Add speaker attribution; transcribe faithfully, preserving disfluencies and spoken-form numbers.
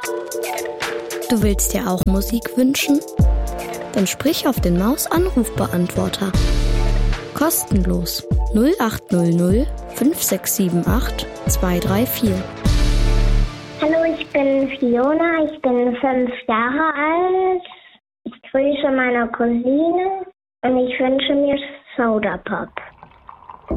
Speaker 1: Du willst dir auch Musik wünschen? Dann sprich auf den Maus-Anrufbeantworter. Kostenlos null acht null null fünf sechs sieben acht zwei drei vier.
Speaker 2: Hallo, ich bin Fiona, ich bin fünf Jahre alt. Ich grüße meine Cousine und ich wünsche mir Soda Pop.